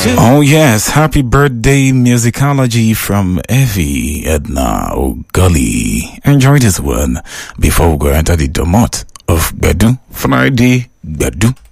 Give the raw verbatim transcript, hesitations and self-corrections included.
Oh yes, happy birthday musicology from Evie Edna Ogully. Enjoy this one before we go enter the domot of Bedu Friday Bedu.